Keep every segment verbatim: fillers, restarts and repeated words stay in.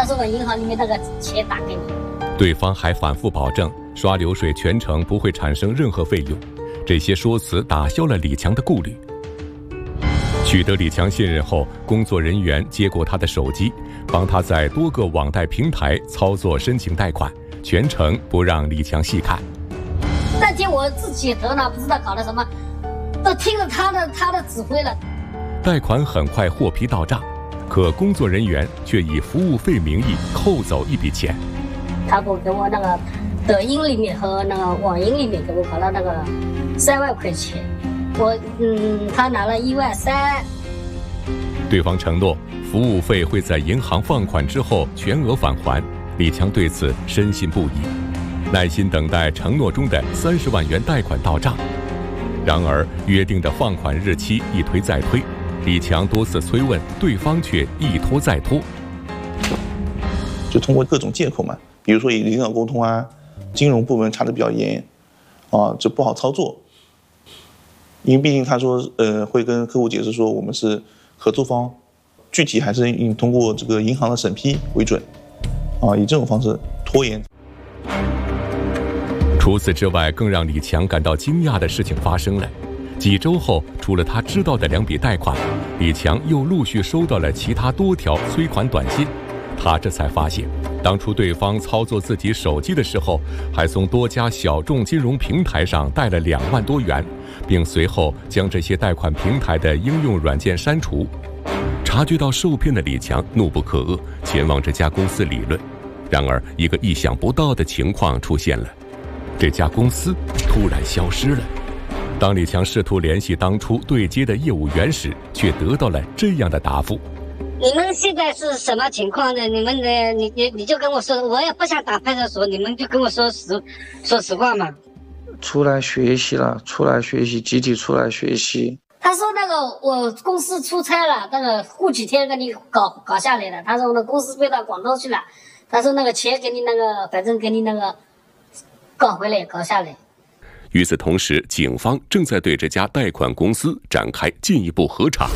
说我银行里面那个钱打给你。 对方还反复保证刷流水全程不会产生任何费用，这些说辞打消了李强的顾虑。取得李强信任后，工作人员接过他的手机，帮他在多个网贷平台操作申请贷款，全程不让李强细看。 那天我自己头脑不知道搞了什么，都听了他的他的指挥了。 贷款很快获批到账，可工作人员却以服务费名义扣走一笔钱。 他不给我那个抖音里面和那个网银里面给我搞了那个三万块钱，我嗯，他拿了一万三。 对方承诺服务费会在银行放款之后全额返还，李强对此深信不疑，耐心等待承诺中的三十万元贷款到账。然而约定的放款日期一推再推，李强多次催问，对方却一拖再拖。 就通过各种借口嘛，比如说与领导沟通啊，金融部门查得比较严，啊，这不好操作。因为毕竟他说，呃，会跟客户解释说我们是合作方，具体还是以通过这个银行的审批为准，啊，以这种方式拖延。 除此之外，更让李强感到惊讶的事情发生了。几周后，除了他知道的两笔贷款，李强又陆续收到了其他多条催款短信。他这才发现，当初对方操作自己手机的时候，还从多家小众金融平台上贷了两万多元，并随后将这些贷款平台的应用软件删除。察觉到受骗的李强怒不可遏，前往这家公司理论。然而，一个意想不到的情况出现了，这家公司突然消失了。当李强试图联系当初对接的业务员时，却得到了这样的答复： 你们现在是什么情况呢？你们的你你你就跟我说，我也不想打派出所，你们就跟我说实说实话嘛。 出来学习了，出来学习，集体出来学习。 他说那个我公司出差了，那个过几天给你搞搞下来了。他说我的公司飞到广州去了，他说那个钱给你那个，反正给你那个搞回来搞下来。 与此同时，警方正在对这家贷款公司展开进一步核查。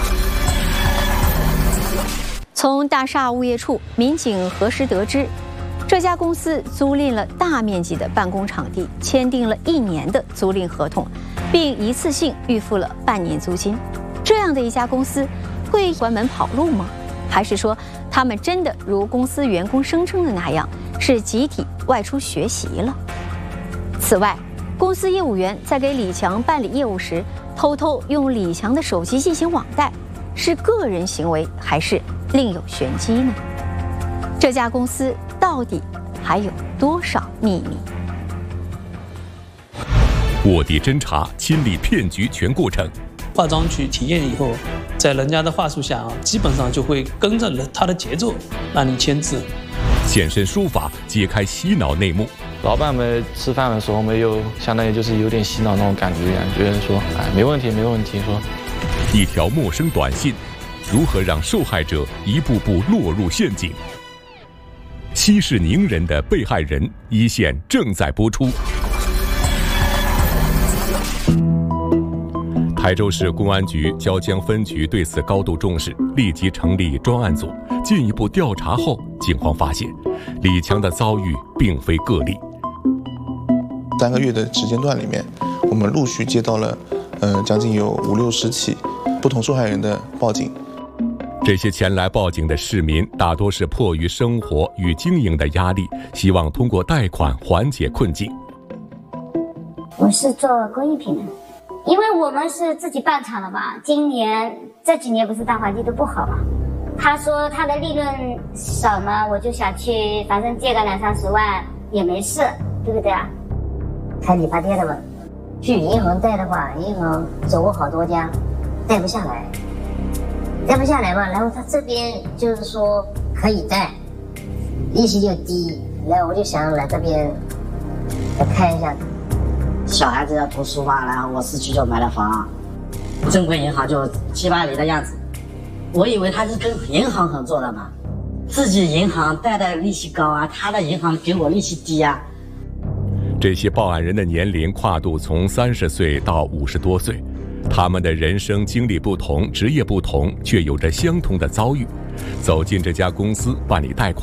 从大厦物业处民警核实得知，这家公司租赁了大面积的办公场地，签订了一年的租赁合同，并一次性预付了半年租金。这样的一家公司会关门跑路吗？还是说他们真的如公司员工声称的那样，是集体外出学习了？此外，公司业务员在给李强办理业务时，偷偷用李强的手机进行网贷，是个人行为还是另有玄机呢？这家公司到底还有多少秘密？ 卧底侦查，亲历骗局全过程。 化妆去体验以后，在人家的话术下啊，基本上就会跟着他的节奏让你签字。 现身说法，揭开洗脑内幕。 老板们吃饭的时候，我们又相当于就是有点洗脑那种感觉，觉得说，哎，没问题，没问题。说， 一条陌生短信，如何让受害者一步步落入陷阱？息事宁人的被害人，一线正在播出。台州市公安局椒江分局对此高度重视，立即成立专案组。进一步调查后，警方发现，李强的遭遇并非个例。 三个月的时间段里面，我们陆续接到了，呃，将近有五六十起不同受害人的报警。 这些前来报警的市民大多是迫于生活与经营的压力，希望通过贷款缓解困境。 我是做工艺品的，因为我们是自己办厂的嘛，今年这几年不是大环境都不好嘛。他说他的利润少嘛，我就想去，反正借个两三十万也没事，对不对啊？ 开理发店的嘛，去银行贷的话，银行走过好多家，贷不下来，贷不下来嘛。然后他这边就是说可以贷，利息就低，然后我就想来这边来看一下。 小孩子要读书嘛，然后我市区就买了房，正规银行就七八厘的样子。我以为他是跟银行合作的嘛，自己银行贷的利息高啊，他的银行给我利息低啊。 这些报案人的年龄跨度从三十岁到五十多岁，他们的人生经历不同，职业不同，却有着相同的遭遇。走进这家公司办理贷款，